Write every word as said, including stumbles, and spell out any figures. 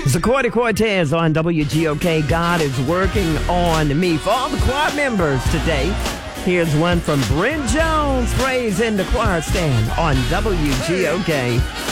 Zacordi Cortez on W G O K. God is working on me. For all the choir members today, here's one from Brent Jones. Praise in the choir stand on W G O K.